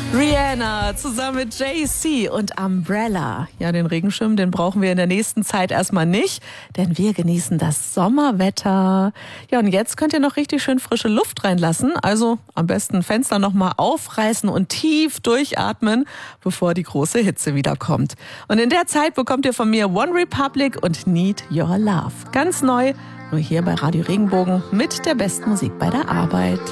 Rihanna zusammen mit Jay-Z und Umbrella. Ja, den Regenschirm, den brauchen wir in der nächsten Zeit erstmal nicht, denn wir genießen das Sommerwetter. Ja, und jetzt könnt ihr noch richtig schön frische Luft reinlassen. Also am besten Fenster nochmal aufreißen und tief durchatmen, bevor die große Hitze wiederkommt. Und in der Zeit bekommt ihr von mir One Republic und Need Your Love. Ganz neu, nur hier bei Radio Regenbogen mit der besten Musik bei der Arbeit.